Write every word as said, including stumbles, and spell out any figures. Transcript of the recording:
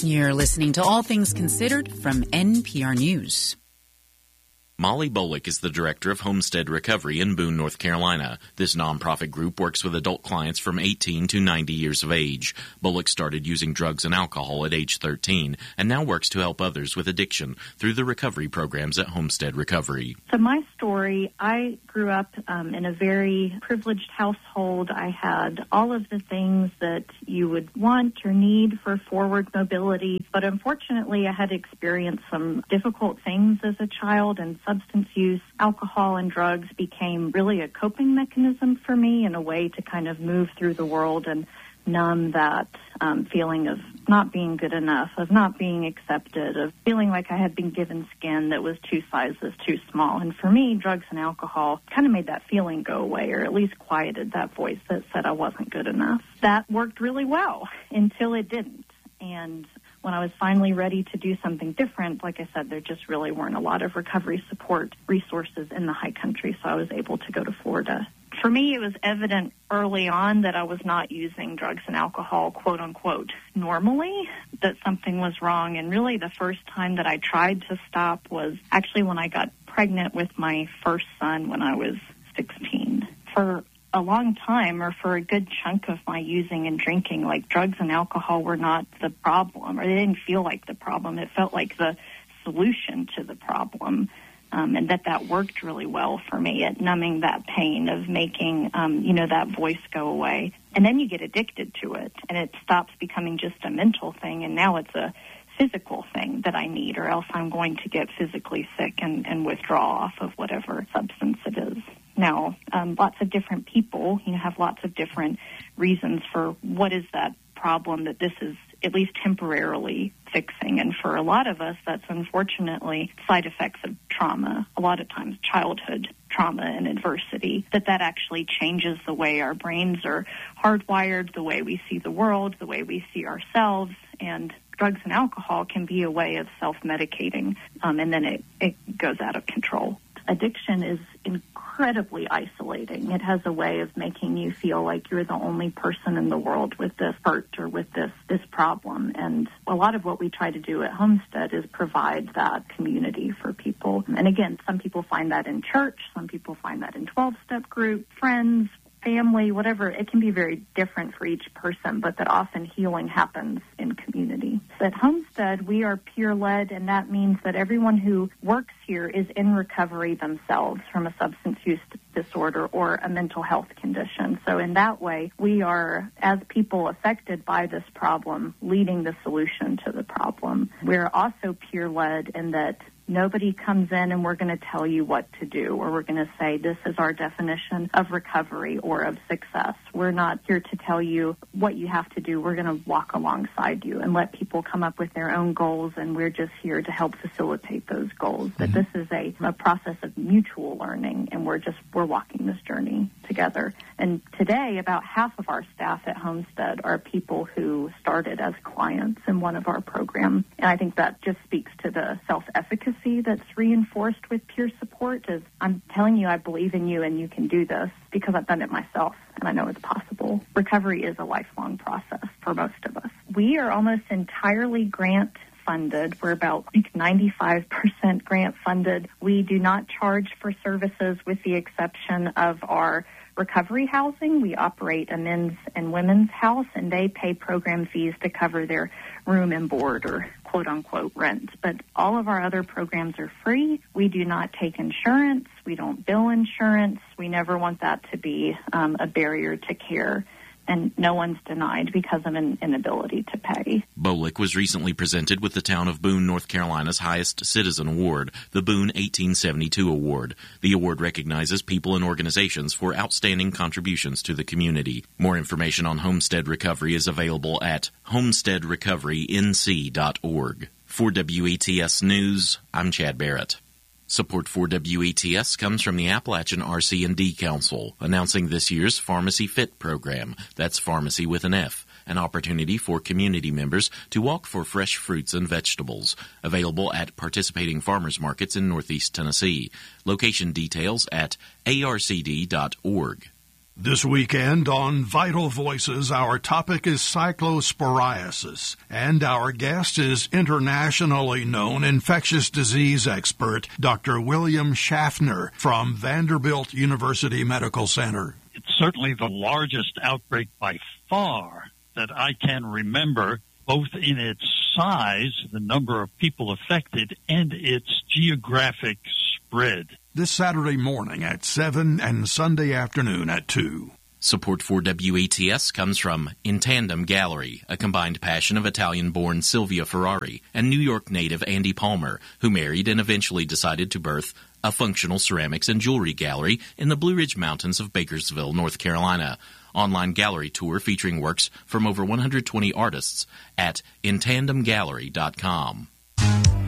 You're listening to All Things Considered from N P R News. Molly Bolick is the director of Homestead Recovery in Boone, North Carolina. This nonprofit group works with adult clients from eighteen to ninety years of age. Bolick started using drugs and alcohol at age thirteen and now works to help others with addiction through the recovery programs at Homestead Recovery. So my story, I grew up um, in a very privileged household. I had all of the things that you would want or need for forward mobility, but unfortunately I had experienced some difficult things as a child, and substance use, alcohol, and drugs became really a coping mechanism for me and a way to kind of move through the world and numb that um, feeling of not being good enough, of not being accepted, of feeling like I had been given skin that was two sizes too small. And for me, drugs and alcohol kind of made that feeling go away, or at least quieted that voice that said I wasn't good enough. That worked really well until it didn't. And when I was finally ready to do something different, like I said, there just really weren't a lot of recovery support resources in the high country, so I was able to go to Florida. For me, it was evident early on that I was not using drugs and alcohol, quote unquote, normally, that something was wrong. And really the first time that I tried to stop was actually when I got pregnant with my first son when I was sixteen. For a long time, or for a good chunk of my using and drinking, like drugs and alcohol were not the problem, or they didn't feel like the problem. It felt like the solution to the problem. Um, and that that worked really well for me at numbing that pain of making, um, you know, that voice go away. And then you get addicted to it, and it stops becoming just a mental thing, and now it's a physical thing that I need, or else I'm going to get physically sick and, and withdraw off of whatever substance it is. Now, um, lots of different people, you know, have lots of different reasons for what is that problem that this is at least temporarily fixing. And for a lot of us, that's unfortunately side effects of trauma, a lot of times childhood trauma and adversity, that that actually changes the way our brains are hardwired, the way we see the world, the way we see ourselves. And drugs and alcohol can be a way of self-medicating, um, and then it, it goes out of control. Addiction is incredibly isolating. It has a way of making you feel like you're the only person in the world with this hurt or with this, this problem. And a lot of what we try to do at Homestead is provide that community for people. And again, some people find that in church, some people find that in twelve-step group, friends, family, whatever. It can be very different for each person, but that often healing happens in community. At Homestead, we are peer-led, and that means that everyone who works here is in recovery themselves from a substance use disorder or a mental health condition. So in that way, we are, as people affected by this problem, leading the solution to the problem. We're also peer-led in that nobody comes in and we're going to tell you what to do, or we're going to say this is our definition of recovery or of success. We're not here to tell you what you have to do. We're going to walk alongside you and let people come up with their own goals, and we're just here to help facilitate those goals. That this is a, a process of mutual learning, and we're just we're walking this journey together. And today, about half of our staff at Homestead are people who started as clients in one of our programs, and I think that just speaks to the self-efficacy that's reinforced with peer support. Is I'm telling you I believe in you and you can do this because I've done it myself and I know it's possible. Recovery is a lifelong process for most of us. We are almost entirely grant funded. We're about I think ninety-five percent grant funded. We do not charge for services with the exception of our recovery housing. We operate a men's and women's house, and they pay program fees to cover their room and board, or quote-unquote rent. But all of our other programs are free. We do not take insurance. We don't bill insurance. We never want that to be um, a barrier to care. And no one's denied because of an inability to pay. Bolick was recently presented with the town of Boone, North Carolina's highest citizen award, the Boone eighteen seventy-two Award. The award recognizes people and organizations for outstanding contributions to the community. More information on Homestead Recovery is available at homestead recovery n c dot org. For W E T S News, I'm Chad Barrett. Support for W E T S comes from the Appalachian R C and D Council, announcing this year's Pharmacy Fit program. That's pharmacy with an F, an opportunity for community members to walk for fresh fruits and vegetables. Available at participating farmers markets in Northeast Tennessee. Location details at a r c d dot org. This weekend on Vital Voices, our topic is cyclosporiasis, and our guest is internationally known infectious disease expert Doctor William Schaffner from Vanderbilt University Medical Center. It's certainly the largest outbreak by far that I can remember, both in its size, the number of people affected, and its geographic spread. This Saturday morning at seven and Sunday afternoon at two. Support for W A T S comes from In Tandem Gallery, a combined passion of Italian-born Silvia Ferrari and New York native Andy Palmer, who married and eventually decided to birth a functional ceramics and jewelry gallery in the Blue Ridge Mountains of Bakersville, North Carolina. Online gallery tour featuring works from over one hundred twenty artists at in tandem gallery dot com.